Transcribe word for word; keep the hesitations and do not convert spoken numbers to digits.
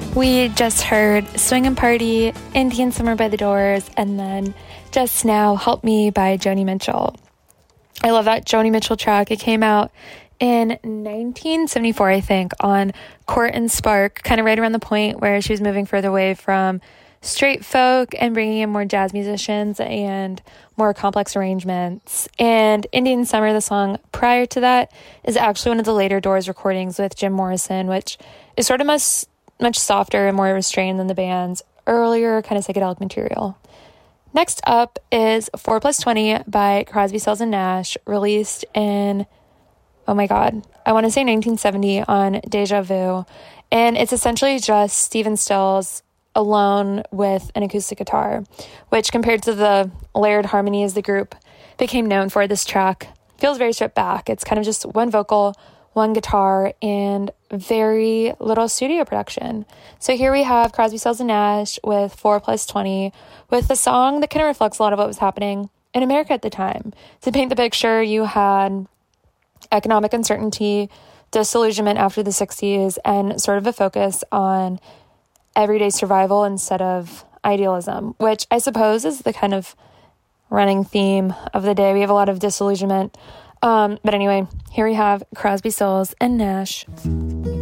We just heard Swingin' Party, Indian Summer by The Doors, and then just now Help Me by Joni Mitchell. I love that Joni Mitchell track. It came out in nineteen seventy-four, I think, on Court and Spark, kind of right around the point where she was moving further away from straight folk and bringing in more jazz musicians and more complex arrangements. And Indian Summer, the song prior to that, is actually one of the later Doors recordings with Jim Morrison, which is sort of much, much softer and more restrained than the band's earlier kind of psychedelic material. Next up is four plus twenty by Crosby, Stills and Nash, released in, oh my god, I want to say nineteen seventy on Deja Vu. And it's essentially just Stephen Stills alone with an acoustic guitar, which compared to the layered harmonies the group became known for, this track feels very stripped back. It's kind of just one vocal, one guitar, and very little studio production. So here we have Crosby, Stills and Nash with four plus twenty, with a song that kind of reflects a lot of what was happening in America at the time. To paint the picture, you had economic uncertainty, disillusionment after the sixties, and sort of a focus on everyday survival instead of idealism, which I suppose is the kind of running theme of the day. We have a lot of disillusionment. Um, but anyway, here we have Crosby, Stills and Nash.